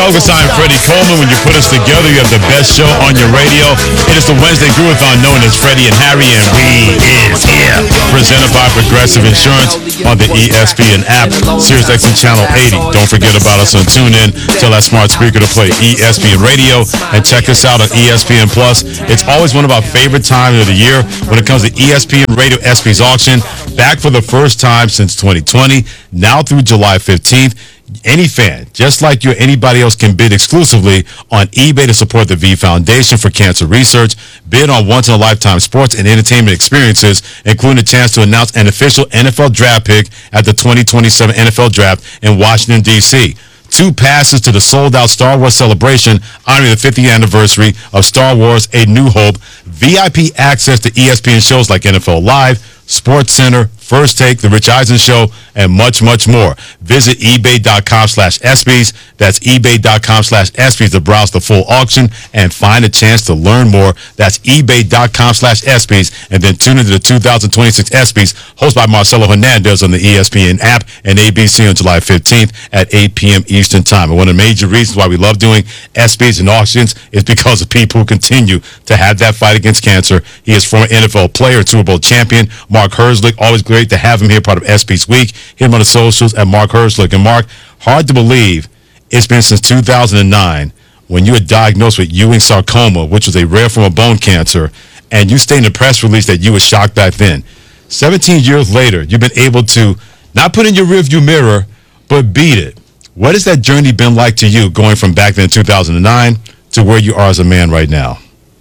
Overtime, Freddie Coleman. When you put us together, you have the best show on your radio. It is the Wednesday Groovathon known as Freddie and Harry, and we is here. Presented by Progressive Insurance on the ESPN app, SiriusXM Channel 80. Don't forget about us on TuneIn. Tell that smart speaker to play ESPN Radio, and check us out on ESPN Plus. It's always one of our favorite times of the year when it comes to ESPN Radio ESPYs auction. Back for the first time since 2020, now through July 15th. Any fan, just like you or anybody else, can bid exclusively on eBay to support the V Foundation for Cancer Research, bid on once-in-a-lifetime sports and entertainment experiences, including a chance to announce an official NFL draft pick at the 2027 NFL Draft in Washington, D.C., 2 passes to the sold-out Star Wars celebration honoring the 50th anniversary of Star Wars A New Hope, VIP access to ESPN shows like NFL Live, Sports Center, First Take, The Rich Eisen Show, and much, much more. Visit ebay.com/ESPYs. That's ebay.com/ESPYs to browse the full auction and find a chance to learn more. That's ebay.com/ESPYs. And then tune into the 2026 ESPYs, hosted by Marcelo Hernandez on the ESPN app and ABC on July 15th at 8 p.m. Eastern Time. And one of the major reasons why we love doing ESPYs and auctions is because of people who continue to have that fight against cancer. He is former NFL player, Super Bowl champion, Mark Herzlich. Always great to have him here, part of ESPYs Week. Hit him on the socials at Mark Herzlich. And Mark, hard to believe it's been since 2009 when you were diagnosed with Ewing sarcoma, which was a rare form of bone cancer, and you stated in a press release that you were shocked back then. 17 years later, you've been able to not put in your rearview mirror, but beat it. What has that journey been like to you, going from back then 2009 to where you are as a man right now?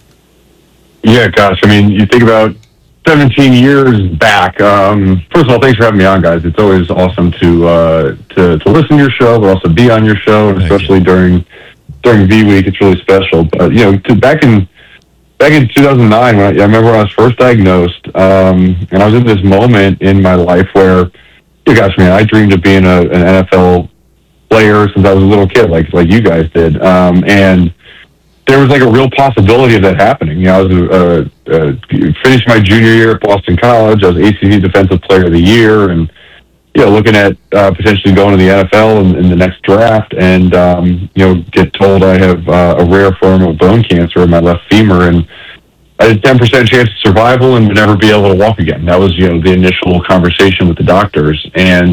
Yeah, gosh, I mean, you think about 17 years back. First of all, thanks for having me on, guys. It's always awesome to listen to your show, but also be on your show, and especially during V Week. It's really special. But back in 2009, I remember when I was first diagnosed, and I was in this moment in my life where, gosh, man, I dreamed of being an NFL player since I was a little kid, like you guys did, and there was like a real possibility of that happening. I was finished my junior year at Boston College. I was ACC Defensive Player of the Year, and looking at potentially going to the NFL in the next draft, and get told I have a rare form of bone cancer in my left femur, and I had a 10% chance of survival and would never be able to walk again. That was the initial conversation with the doctors, and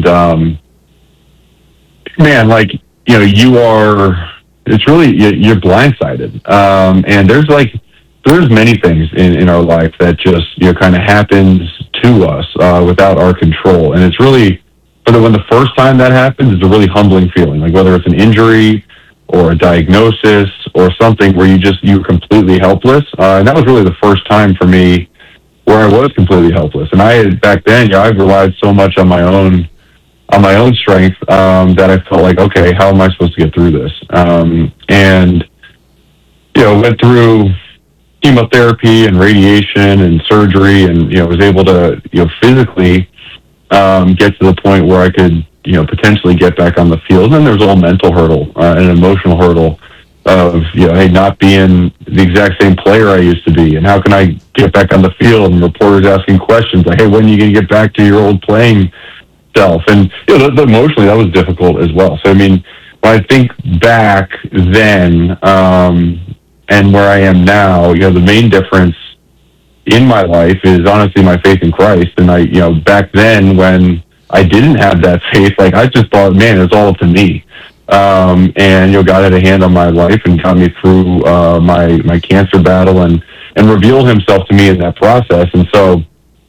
man, you are. It's really, you're blindsided. And there's many things in our life that just, kind of happens to us without our control. And it's really, when the first time that happens, it's a really humbling feeling, like whether it's an injury or a diagnosis or something where you're completely helpless. And that was really the first time for me where I was completely helpless. And back then, I relied so much on my own strength that I felt like, okay, how am I supposed to get through this? And went through chemotherapy and radiation and surgery, and was able to physically get to the point where I could potentially get back on the field. And then there was a whole mental hurdle, an emotional hurdle of hey, not being the exact same player I used to be, and how can I get back on the field? And reporters asking questions like, hey, when are you going to get back to your old playing self? And emotionally that was difficult as well. So I mean, when I think back then and where I am now, the main difference in my life is honestly my faith in Christ. And I back then when I didn't have that faith, I just thought, man, it's all up to me. And God had a hand on my life and got me through my cancer battle and revealed himself to me in that process. And so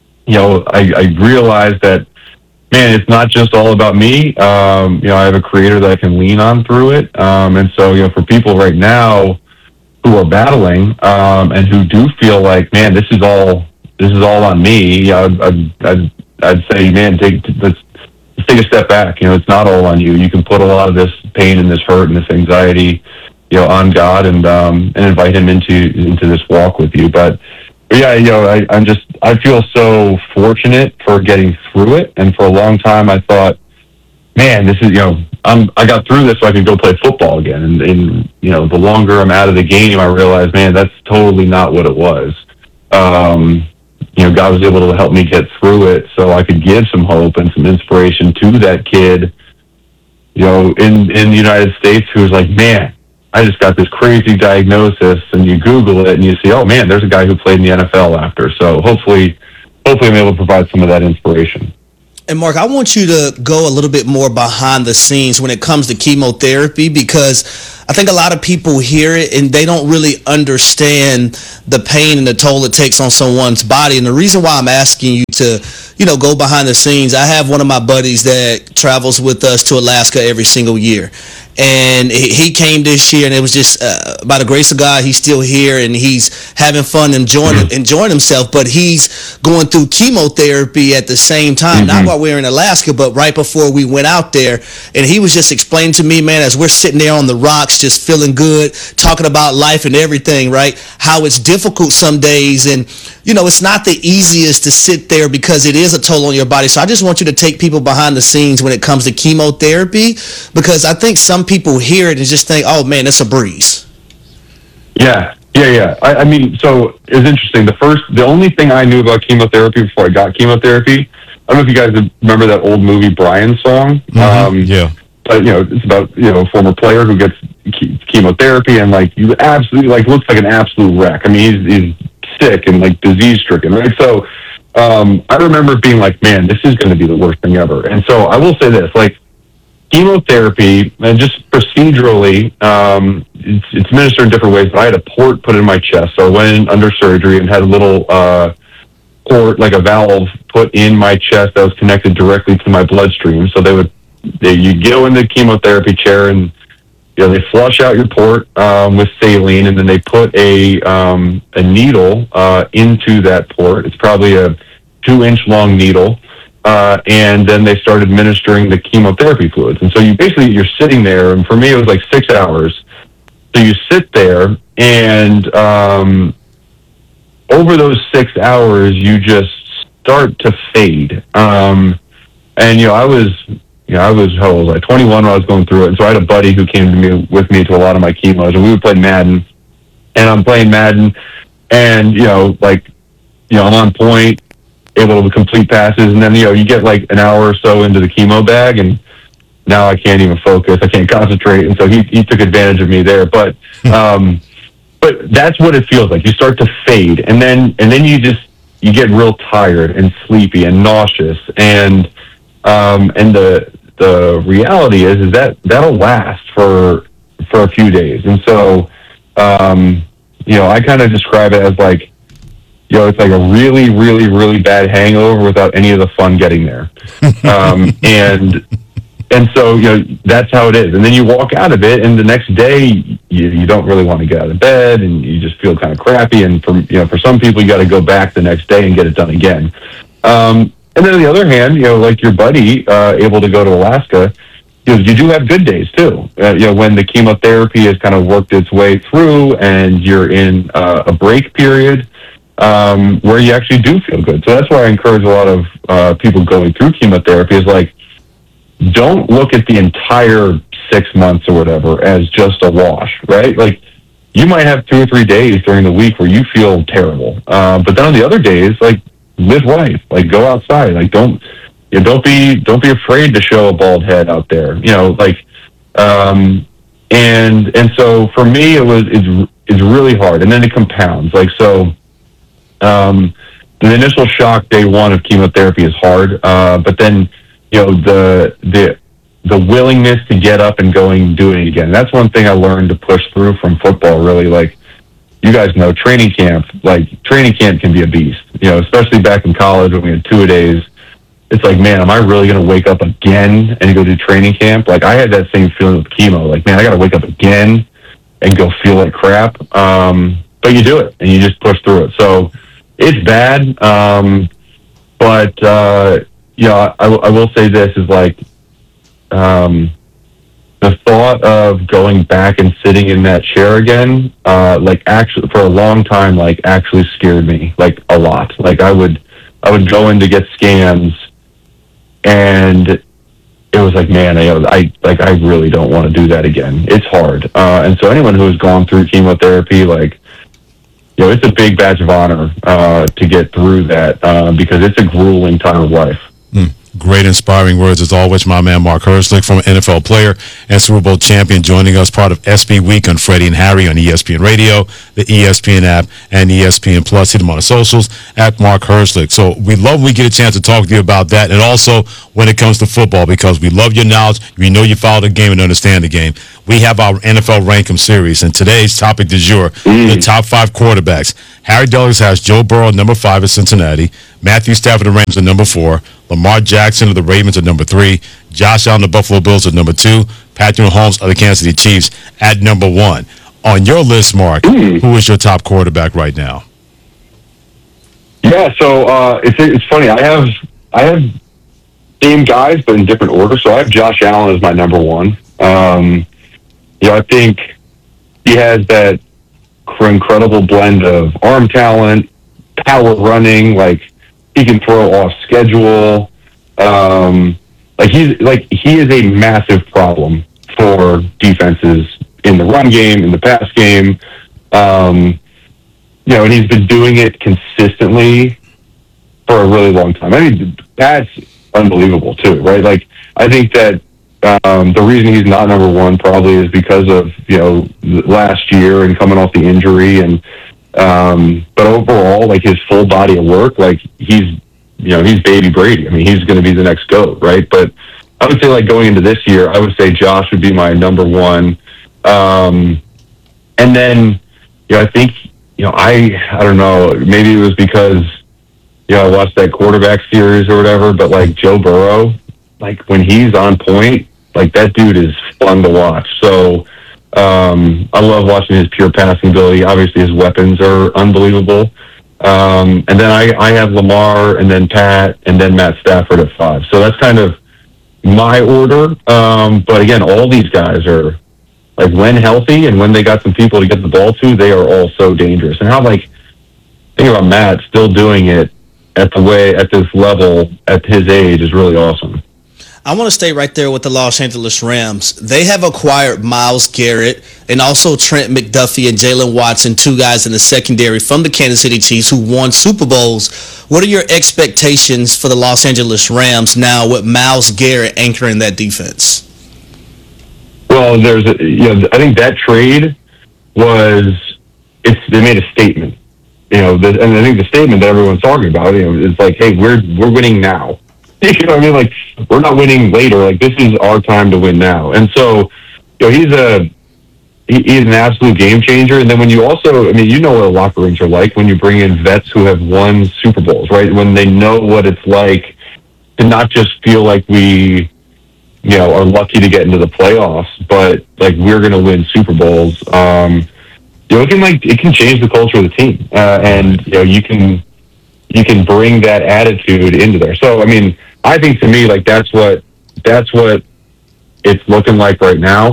I realized that, man, it's not just all about me. I have a creator that I can lean on through it. And so, for people right now who are battling and who do feel like, man, this is all on me, I'd say, man, let's take a step back. It's not all on you. You can put a lot of this pain and this hurt and this anxiety, on God and invite him into this walk with you. But yeah, I feel so fortunate for getting through it. And for a long time, I thought, man, this is, I got through this so I could go play football again. And the longer I'm out of the game, I realized, man, that's totally not what it was. God was able to help me get through it so I could give some hope and some inspiration to that kid in the United States who's like, man, I just got this crazy diagnosis, and you Google it and you see, oh man, there's a guy who played in the NFL after. So hopefully I'm able to provide some of that inspiration. And Mark, I want you to go a little bit more behind the scenes when it comes to chemotherapy, because I think a lot of people hear it and they don't really understand the pain and the toll it takes on someone's body. And the reason why I'm asking you to, go behind the scenes, I have one of my buddies that travels with us to Alaska every single year. And he came this year, and it was just by the grace of God, he's still here and he's having fun, enjoying himself. But he's going through chemotherapy at the same time, not while we were in Alaska, but right before we went out there. And he was just explaining to me, man, as we're sitting there on the rocks, just feeling good, talking about life and everything, right? How it's difficult some days, and it's not the easiest to sit there because it is a toll on your body. So I just want you to take people behind the scenes when it comes to chemotherapy, because I think some people hear it and just think, oh man, it's a breeze. Yeah. I mean, so it was interesting. The only thing I knew about chemotherapy before I got chemotherapy, I don't know if you guys remember that old movie Brian song. Yeah. But it's about a former player who gets chemotherapy and you absolutely looks like an absolute wreck. I mean, he's sick and disease stricken, right? So I remember being like, man, this is going to be the worst thing ever. And so I will say this, chemotherapy, and just procedurally, it's administered in different ways, but I had a port put in my chest. So I went in under surgery and had a little port, like a valve, put in my chest that was connected directly to my bloodstream. So you go in the chemotherapy chair and they flush out your port with saline, and then they put a needle into that port. It's probably a 2-inch long needle. And then they started administering the chemotherapy fluids. And so you're sitting there, and for me it was 6 hours. So you sit there, and over those 6 hours you just start to fade. And I was how old was I? 21 when I was going through it. And so I had a buddy who came with me to a lot of my chemos, and we would play Madden. And I'm playing Madden, and I'm on point, able to complete passes, and then you get an hour or so into the chemo bag, and now I can't even focus, I can't concentrate, and so he took advantage of me there. But that's what it feels like. You start to fade, and then you get real tired and sleepy and nauseous, and the reality is that that'll last for a few days. And so I kind of describe it as it's like a really, really, really bad hangover without any of the fun getting there. And so, that's how it is. And then you walk out of it, and the next day you don't really want to get out of bed, and you just feel kind of crappy. And for some people, you got to go back the next day and get it done again. And then on the other hand, like your buddy, able to go to Alaska, you do have good days too. When the chemotherapy has kind of worked its way through and you're in a break period, where you actually do feel good. So that's why I encourage a lot of people going through chemotherapy is don't look at the entire 6 months or whatever as just a wash, right? You might have 2 or 3 days during the week where you feel terrible. But then on the other days, live life, go outside. Don't be afraid to show a bald head out there, and so for me, it's really hard. And then it compounds. The initial shock day one of chemotherapy is hard, but then the willingness to get up and do it again. That's one thing I learned to push through from football. Really, you guys know, training camp can be a beast. Especially back in college when we had 2-a-days. It's man, am I really going to wake up again and go do training camp? I had that same feeling with chemo. Man, I got to wake up again and go feel like crap. But you do it, and you just push through it. So it's bad, but I will say this is the thought of going back and sitting in that chair again, actually for a long time, actually scared me a lot. I would go in to get scans, and it was man, I really don't want to do that again. It's hard, and so anyone who has gone through chemotherapy, it's a big badge of honor to get through that, because it's a grueling time of life. Great inspiring words as always, my man Mark Herzlich, former NFL player and Super Bowl champion, joining us, part of SB Week on Freddie and Harry on ESPN Radio, the ESPN app, and ESPN Plus. Hit him on the socials at Mark Herzlich. So we love when we get a chance to talk to you about that, and also when it comes to football, because we love your knowledge. We know you follow the game and understand the game. We have our NFL Rank 'em series, and today's topic du jour, the top 5 quarterbacks. Harry Douglas has Joe Burrow at number 5 at Cincinnati, Matthew Stafford of the Rams at number 4, Lamar Jackson of the Ravens at number 3, Josh Allen of the Buffalo Bills at number 2, Patrick Mahomes of the Kansas City Chiefs at number 1. On your list, Mark, who is your top quarterback right now? Yeah, so it's funny. I have same guys, but in different order. So I have Josh Allen as my number 1. I think he has that incredible blend of arm talent, power running, like he can throw off schedule. He is a massive problem for defenses in the run game, in the pass game. And he's been doing it consistently for a really long time. I mean, that's unbelievable too, right? Like, I think that the reason he's not number 1 probably is because of, last year and coming off the injury. And, but overall, like, his full body of work, like, he's baby Brady. I mean, he's going to be the next GOAT, right? But I would say, like, going into this year, I would say Josh would be my number 1. And then, I think, I don't know, maybe it was because, I watched that quarterback series or whatever, but, like, Joe Burrow, like, when he's on point, like, that dude is fun to watch. So I love watching his pure passing ability. Obviously, his weapons are unbelievable. And then I have Lamar, and then Pat, and then Matt Stafford at 5. So that's kind of my order. But again, all these guys are, like, when healthy and when they got some people to get the ball to, they are all so dangerous. And how, like, think about Matt still doing it at this level at his age is really awesome. I want to stay right there with the Los Angeles Rams. They have acquired Myles Garrett and also Trent McDuffie and Jalen Watson, 2 guys in the secondary from the Kansas City Chiefs who won Super Bowls. What are your expectations for the Los Angeles Rams now with Myles Garrett anchoring that defense? Well, I think that trade they made a statement, and I think the statement that everyone's talking about, is like, hey, we're winning now. You know what I mean? Like, we're not winning later. Like, this is our time to win now. And so, he's an absolute game changer. And then when you also, what locker rooms are like when you bring in vets who have won Super Bowls, right? When they know what it's like to not just feel like we, are lucky to get into the playoffs, but like we're going to win Super Bowls. It can change the culture of the team, and you can bring that attitude into there. So I think, to me, like, that's what it's looking like right now.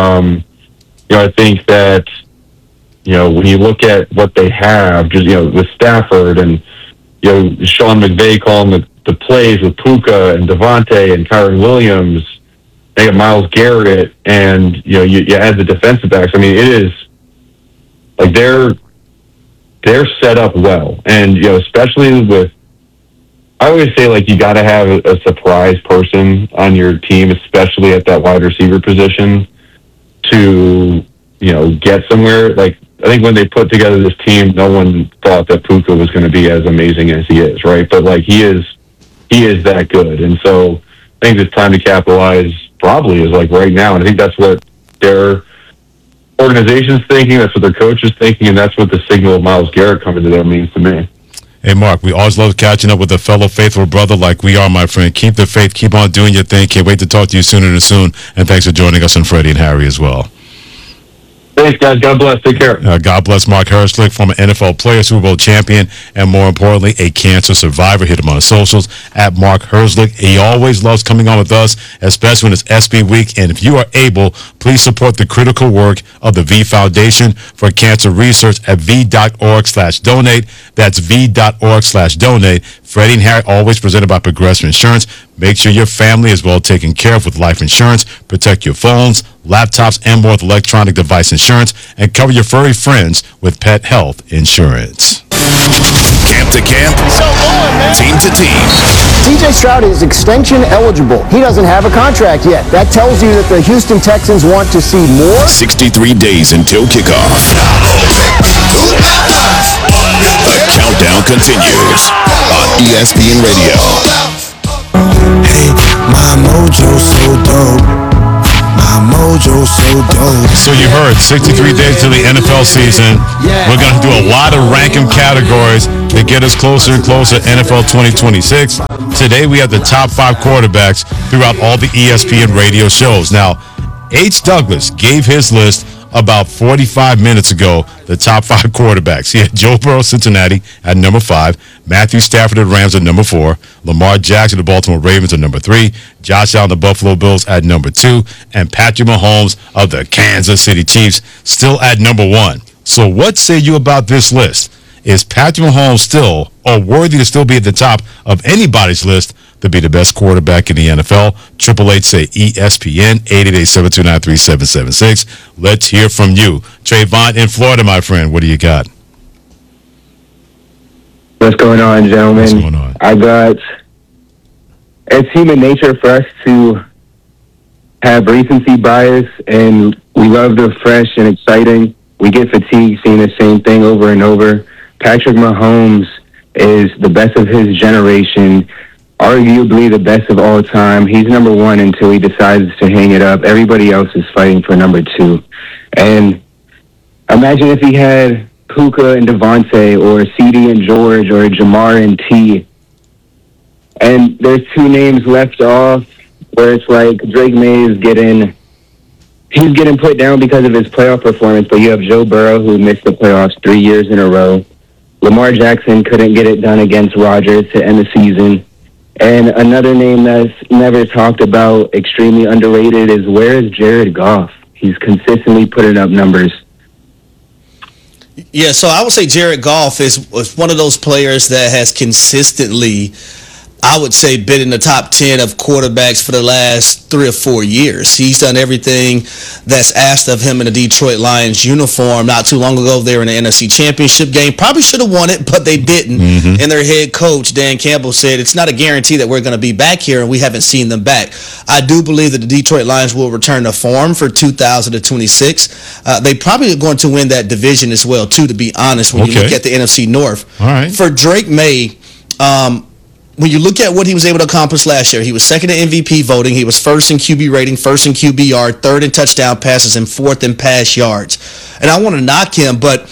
I think that when you look at what they have, just with Stafford and Sean McVay calling the plays with Puka and Devontae and Kyron Williams. They have Myles Garrett, and you add the defensive backs. It is like they're set up well, and especially with. I always say, like, you got to have a surprise person on your team, especially at that wide receiver position, to get somewhere. Like, I think when they put together this team, no one thought that Puka was going to be as amazing as he is, right? But like he is that good, and so I think it's time to capitalize. Probably is like right now, and I think that's what their organization's thinking. That's what their coach is thinking, and that's what the signal of Myles Garrett coming to there means to me. Hey, Mark, we always love catching up with a fellow faithful brother like we are, my friend. Keep the faith. Keep on doing your thing. Can't wait to talk to you sooner than soon. And thanks for joining us on Freddie and Harry as well. Thanks, guys. God bless. Take care. God bless Mark Herzlich, former NFL player, Super Bowl champion, and more importantly, a cancer survivor. Hit him on the socials at Mark Herzlich. He always loves coming on with us, especially when it's SB Week. And if you are able, please support the critical work of the V Foundation for Cancer Research at v.org/donate. That's v.org/donate. Freddie and Harry, always presented by Progressive Insurance. Make sure your family is well taken care of with life insurance. Protect your phones, laptops, and more with electronic device insurance. And cover your furry friends with pet health insurance. camp to camp, team to team. CJ Stroud is extension eligible. He doesn't have a contract yet. That tells you that the Houston Texans want to see more. 63 days until kickoff. The countdown continues on ESPN Radio. Hey, my mojo so dope. My mojo so dope. So you heard 63 days to the NFL season. We're going to do a lot of ranking categories to get us closer and closer to NFL 2026. Today we have the top 5 quarterbacks throughout all the ESPN radio shows. Now, H. Douglas gave his list about 45 minutes ago, the top 5 quarterbacks. He had Joe Burrow, Cincinnati, at number 5, Matthew Stafford of the Rams at number 4, Lamar Jackson of the Baltimore Ravens at number 3, Josh Allen of the Buffalo Bills at number 2, and Patrick Mahomes of the Kansas City Chiefs still at number 1. So what say you about this list? Is Patrick Mahomes still, or worthy to still be at the top of anybody's list to be the best quarterback in the NFL? 888 say ESPN, 888-729-3776. Let's hear from you. Trayvon in Florida, my friend. What do you got? What's going on, gentlemen? What's going on? I got, it's human nature for us to have recency bias, and we love the fresh and exciting. We get fatigued seeing the same thing over and over. Patrick Mahomes is the best of his generation, arguably the best of all time. He's number 1 until he decides to hang it up. Everybody else is fighting for number 2. And imagine if he had Puka and Devontae, or CD and George, or Jamar and T. And there's 2 names left off where it's like Drake May is he's getting put down because of his playoff performance, but you have Joe Burrow, who missed the playoffs 3 years in a row. Lamar Jackson couldn't get it done against Rodgers to end the season. And another name that's never talked about, extremely underrated, is where is Jared Goff? He's consistently putting up numbers. Yeah, so I would say Jared Goff is one of those players that has consistently, I would say, been in the top 10 of quarterbacks for the last 3 or 4 years. He's done everything that's asked of him in a Detroit Lions uniform. Not too long ago, they were in the NFC Championship game. Probably should have won it, but they didn't. And their head coach, Dan Campbell, said, it's not a guarantee that we're going to be back here, and we haven't seen them back. I do believe that the Detroit Lions will return to form for 2026. They probably are going to win that division as well, too, to be honest, when you look at the NFC North. All right. For Drake May, when you look at what he was able to accomplish last year, he was second in MVP voting. He was first in QB rating, first in QB yard, third in touchdown passes, and fourth in pass yards. And I want to knock him, but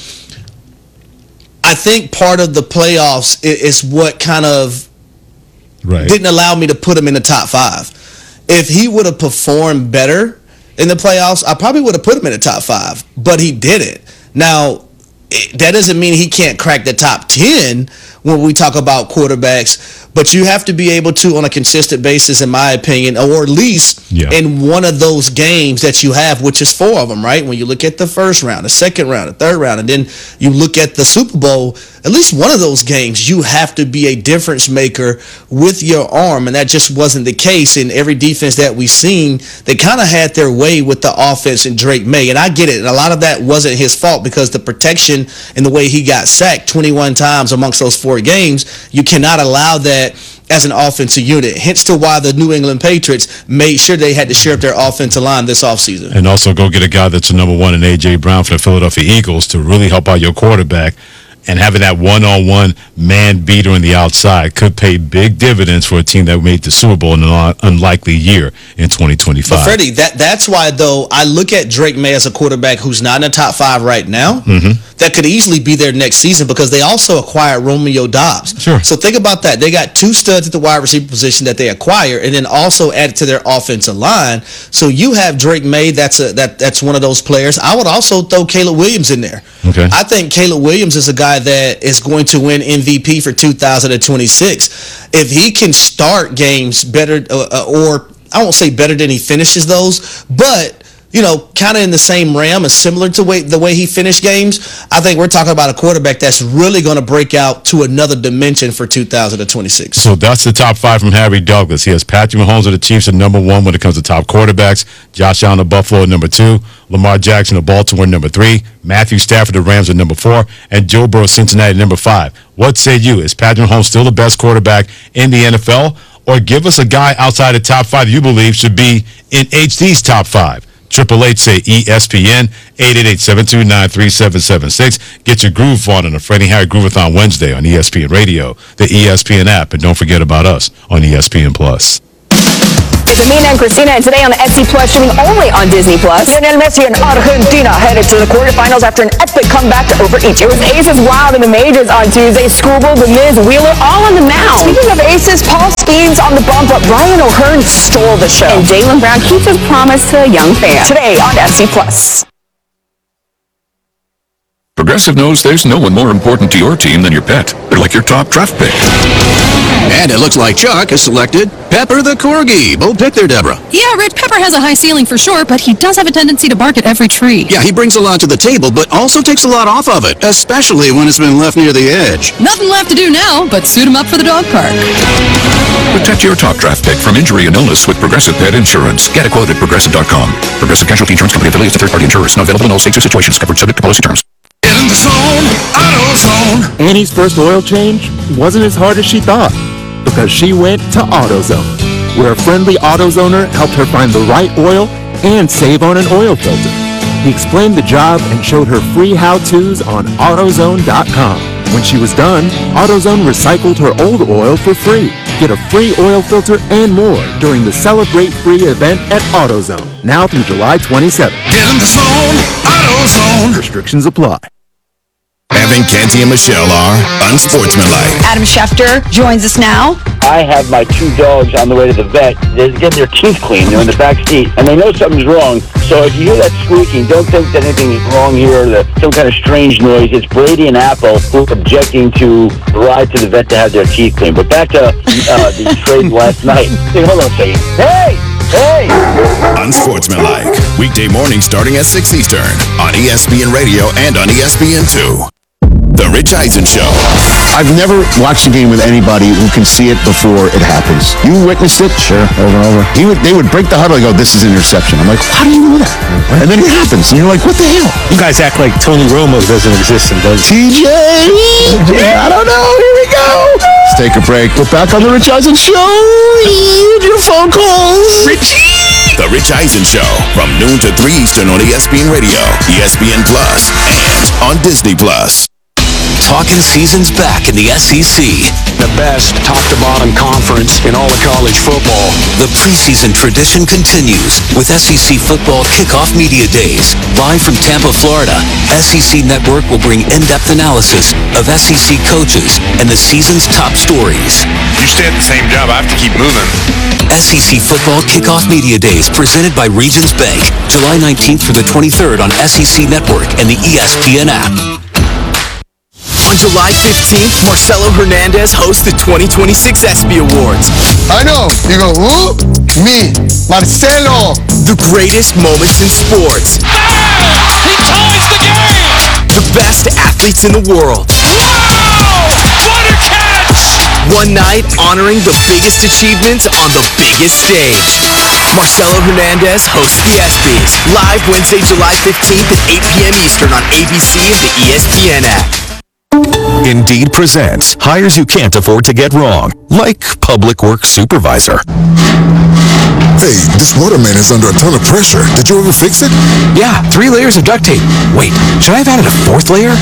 I think part of the playoffs is what kind of didn't allow me to put him in the top 5. If he would have performed better in the playoffs, I probably would have put him in the top 5, but he didn't. Now, that doesn't mean he can't crack the top 10 when we talk about quarterbacks, but you have to be able to, on a consistent basis, in my opinion, or at least in one of those games that you have, which is 4 of them, right? When you look at the first round, the second round, the third round, and then you look at the Super Bowl, at least one of those games, you have to be a difference maker with your arm, and that just wasn't the case in every defense that we've seen. They kind of had their way with the offense in Drake May, and I get it. And a lot of that wasn't his fault because the protection and the way he got sacked 21 times amongst those 4 games, you cannot allow that as an offensive unit. Hence to why the New England Patriots made sure they had to shore up their offensive line this offseason. And also go get a guy that's a number 1 in A.J. Brown for the Philadelphia Eagles to really help out your quarterback. And having that one-on-one man beater on the outside could pay big dividends for a team that made the Super Bowl in an unlikely year in 2025. But Freddie, that's why, though, I look at Drake May as a quarterback who's not in the top 5 right now, that could easily be there next season because they also acquired Romeo Doubs. Sure. So think about that. They got 2 studs at the wide receiver position that they acquired and then also added to their offensive line. So you have Drake May, that's one of those players. I would also throw Caleb Williams in there. Okay. I think Caleb Williams is a guy that is going to win MVP for 2026. If he can start games better, or I won't say better than he finishes those, but kind of in the same realm and similar to the way he finished games, I think we're talking about a quarterback that's really going to break out to another dimension for 2026. So that's the top 5 from Harry Douglas. He has Patrick Mahomes of the Chiefs at number 1 when it comes to top quarterbacks, Josh Allen of Buffalo at number 2, Lamar Jackson of Baltimore at number 3, Matthew Stafford of the Rams at number 4, and Joe Burrow of Cincinnati at number 5. What say you? Is Patrick Mahomes still the best quarterback in the NFL? Or give us a guy outside the top 5 you believe should be in HD's top 5. Triple H say ESPN, 888-729-3776. Get your groove on a Freddie Harry Groovathon Wednesday on ESPN Radio, the ESPN app, and don't forget about us on ESPN Plus. It's Amina and Christina, and today on the SC Plus, streaming only on Disney Plus. Lionel Messi and Argentina headed to the quarterfinals after an epic comeback over Egypt. It was Aces Wild in the majors on Tuesday. Screwball, The Miz, Wheeler, all on the mound. Speaking of Aces, Paul Skeens on the bump, but Brian O'Hearn stole the show. And Jaylen Brown keeps his promise to a young fan. Today on SC Plus. Progressive knows there's no one more important to your team than your pet. They're like your top draft pick. And it looks like Chuck has selected Pepper the Corgi. Bold pick there, Deborah. Yeah, Rich, Pepper has a high ceiling for sure, but he does have a tendency to bark at every tree. Yeah, he brings a lot to the table, but also takes a lot off of it, especially when it's been left near the edge. Nothing left to do now but suit him up for the dog park. Protect your top draft pick from injury and illness with Progressive Pet Insurance. Get a quote at Progressive.com. Progressive Casualty Insurance Company affiliates of third-party insurers. Not available in all states or situations. Covered subject to policy terms. In the zone, AutoZone. Annie's first oil change wasn't as hard as she thought because she went to AutoZone, where a friendly AutoZoner helped her find the right oil and save on an oil filter. He explained the job and showed her free how-tos on AutoZone.com. When she was done, AutoZone recycled her old oil for free. Get a free oil filter and more during the Celebrate Free event at AutoZone, now through July 27th. Get in the zone, AutoZone. Restrictions apply. Evan, Canty, and Michelle are unsportsmanlike. Adam Schefter joins us now. I have my 2 dogs on the way to the vet. They're getting their teeth cleaned. They're in the back seat, and they know something's wrong. So if you hear that squeaking, don't think that anything is wrong here or some kind of strange noise. It's Brady and Apple who are objecting to the ride to the vet to have their teeth cleaned. But back to the trade last night. Hey, hold on a second. Hey! Unsportsmanlike. Weekday morning starting at 6 Eastern on ESPN Radio and on ESPN2. The Rich Eisen Show. I've never watched a game with anybody who can see it before it happens. You witnessed it? Sure, over and over. They would break the huddle and go, this is interception. I'm like, how do you know that? And then it happens, and you're like, what the hell? You guys act like Tony Romo doesn't exist and does. TJ! I don't know. Here we go. Let's take a break. We're back on The Rich Eisen Show. Your phone calls. Richie! The Rich Eisen Show from noon to 3 Eastern on ESPN Radio, ESPN Plus, and on Disney Plus. Talking season's back in the SEC. The best top-to-bottom conference in all of college football. The preseason tradition continues with SEC Football Kickoff Media Days. Live from Tampa, Florida, SEC Network will bring in-depth analysis of SEC coaches and the season's top stories. You stay at the same job, I have to keep moving. SEC Football Kickoff Media Days presented by Regions Bank, July 19th through the 23rd on SEC Network and the ESPN app. On July 15th, Marcelo Hernandez hosts the 2026 ESPY Awards. I know. You go, who? Me, Marcelo. The greatest moments in sports. He ties the game. The best athletes in the world. Wow! What a catch! One night honoring the biggest achievements on the biggest stage. Marcelo Hernandez hosts the ESPYs. Live Wednesday, July 15th at 8 p.m. Eastern on ABC and the ESPN app. Indeed presents hires you can't afford to get wrong, like public works supervisor. Hey, this waterman is under a ton of pressure. Did you ever fix it? Yeah, 3 layers of duct tape. Wait, should I have added a 4th layer?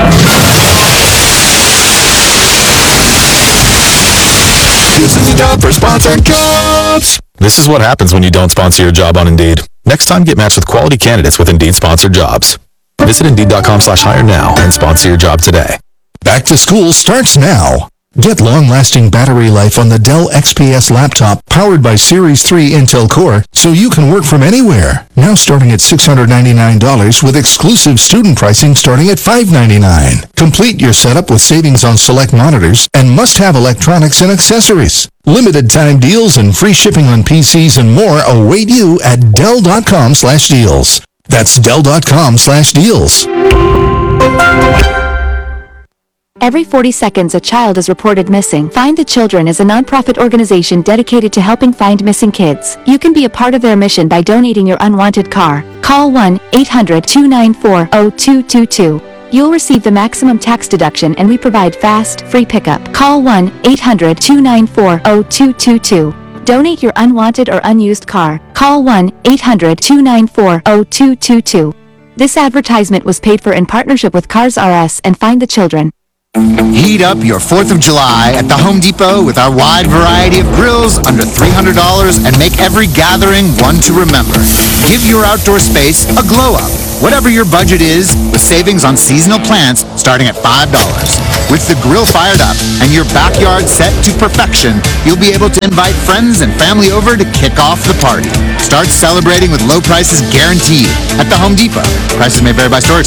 This is the job for sponsored jobs. This is what happens when you don't sponsor your job on Indeed. Next time, get matched with quality candidates with Indeed sponsored jobs. Visit Indeed.com/hire now and sponsor your job today. Back to school starts now. Get long-lasting battery life on the Dell XPS laptop powered by Series 3 Intel Core so you can work from anywhere. Now starting at $699 with exclusive student pricing starting at $599. Complete your setup with savings on select monitors and must-have electronics and accessories. Limited time deals and free shipping on PCs and more await you at Dell.com/deals. That's Dell.com/deals. Every 40 seconds, a child is reported missing. Find the Children is a nonprofit organization dedicated to helping find missing kids. You can be a part of their mission by donating your unwanted car. Call 1-800-294-0222. You'll receive the maximum tax deduction and we provide fast, free pickup. Call 1-800-294-0222. Donate your unwanted or unused car. Call 1-800-294-0222. This advertisement was paid for in partnership with Cars R Us and Find the Children. Heat up your 4th of July at the Home Depot with our wide variety of grills under $300 and make every gathering one to remember. Give your outdoor space a glow up. Whatever your budget is, with savings on seasonal plants starting at $5. With the grill fired up and your backyard set to perfection, you'll be able to invite friends and family over to kick off the party. Start celebrating with low prices guaranteed at the Home Depot. Prices may vary by store.